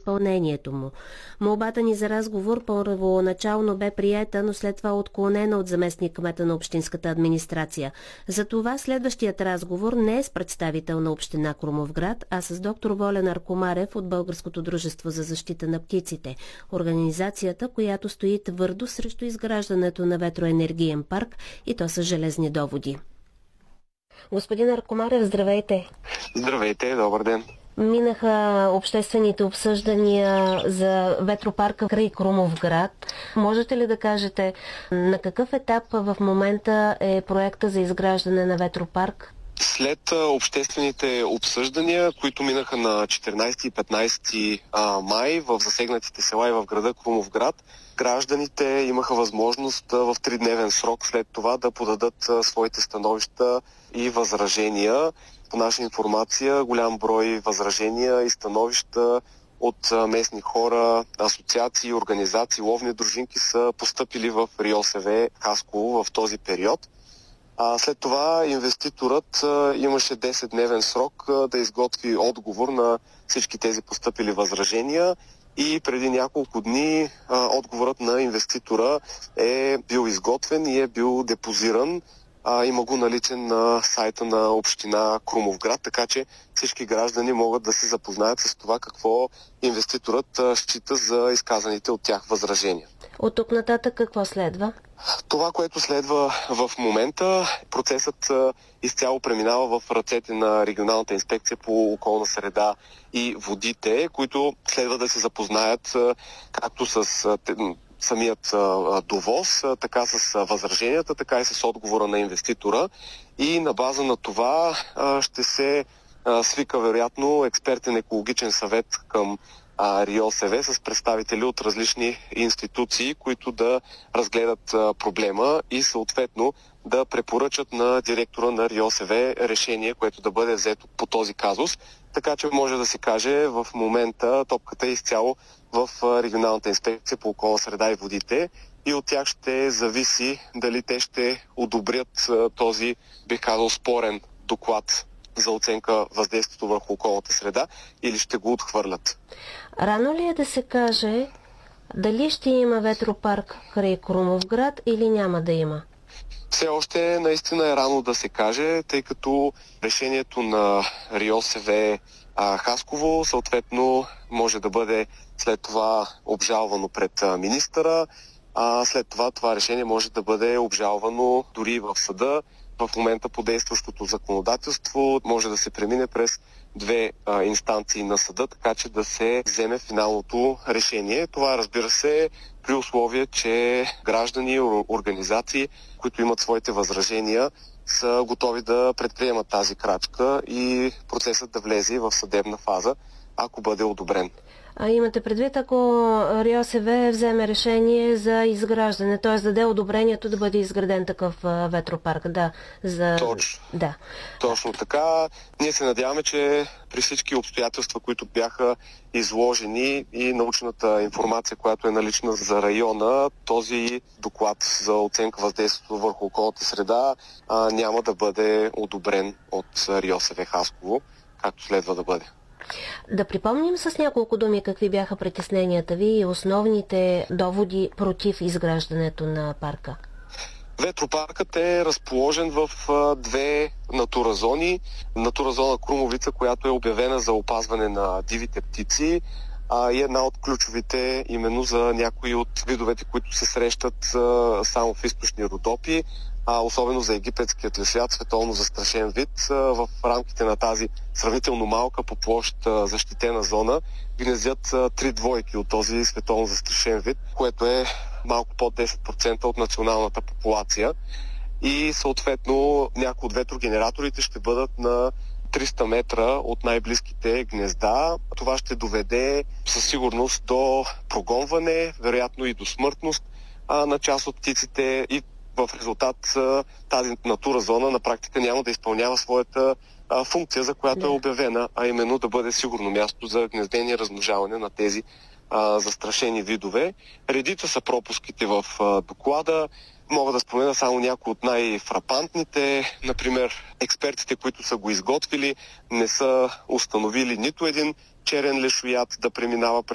изпълнението му. Молбата ни за разговор първоначално бе приета, но след това отклонена от заместник-кмета на общинската администрация. Затова следващият разговор не е с представител на община Крумовград, а с доктор Волен Аркомарев от Българското дружество за защита на птиците, организацията, която стои твърдо срещу изграждането на ветроенергиен парк, и то с железни доводи. Господин Аркомарев, здравейте! Здравейте, добър ден! Минаха обществените обсъждания за ветропарка край Крумовград. Можете ли да кажете на какъв етап в момента е проекта за изграждане на ветропарк? След обществените обсъждания, които минаха на 14 и 15 май в засегнатите села и в града Крумовград, гражданите имаха възможност в 3-дневен срок след това да подадат своите становища и възражения. По наша информация, голям брой възражения и становища от местни хора, асоциации, организации, ловни дружинки са постъпили в РИОСВ Хасково в този период. След това инвеститорът имаше 10-дневен срок да изготви отговор на всички тези постъпили възражения и преди няколко дни отговорът на инвеститора е бил изготвен и е бил депозиран. Има го наличен на сайта на община Крумовград, така че всички граждани могат да се запознаят с това какво инвеститорът счита за изказаните от тях възражения. От тук нататък какво следва? Това, което следва в момента, процесът изцяло преминава в ръцете на регионалната инспекция по околна среда и водите, които следва да се запознаят както с самият довоз, така с възраженията, така и с отговора на инвеститора. И на база на това ще се свика вероятно експертен екологичен съвет към РИОСВ с представители от различни институции, които да разгледат проблема и съответно да препоръчат на директора на РИОСВ решение, което да бъде взето по този казус. Така че може да се каже в момента топката е изцяло в регионалната инспекция по околна среда и водите и от тях ще зависи дали те ще одобрят този, бих казал, спорен доклад за оценка въздействието върху околната среда или ще го отхвърлят. Рано ли е да се каже дали ще има ветропарк край Крумовград или няма да има? Все още наистина е рано да се каже, тъй като решението на РИОСВ Хасково съответно може да бъде след това обжалвано пред министъра, след това решение може да бъде обжалвано дори и в съда. В момента по действащото законодателство може да се премине през 2 инстанции на съда, така че да се вземе финалното решение. Това, разбира се, при условие, че граждани и организации, които имат своите възражения, са готови да предприемат тази крачка и процесът да влезе в съдебна фаза, ако бъде одобрен. Имате предвид, ако РИОСВ вземе решение за изграждане, т.е. даде одобрението да бъде изграден такъв ветропарк. Точно така. Ние се надяваме, че при всички обстоятелства, които бяха изложени и научната информация, която е налична за района, този доклад за оценка въздействието върху околната среда няма да бъде одобрен от РИОСВ Хасково, както следва да бъде. Да припомним с няколко думи какви бяха притесненията ви и основните доводи против изграждането на парка. Ветропаркът е разположен в 2 натура зони. Натура зона Крумовица, която е обявена за опазване на дивите птици и една от ключовите именно за някои от видовете, които се срещат само в източни Родопи, особено за египетският лешояд, световно застрашен вид. В рамките на тази сравнително малка по площ защитена зона гнездят 3 двойки от този световно застрашен вид, което е малко под 10% от националната популация. И съответно някои от ветрогенераторите ще бъдат на 300 метра от най-близките гнезда. Това ще доведе със сигурност до прогонване, вероятно и до смъртност на част от птиците и в резултат тази натура зона на практика няма да изпълнява своята функция, за която е обявена, а именно да бъде сигурно място за гнездение и размножаване на тези застрашени видове. Редица са пропуските в доклада. Мога да спомена само някои от най-фрапантните. Например, експертите, които са го изготвили, не са установили нито един черен лешояд да преминава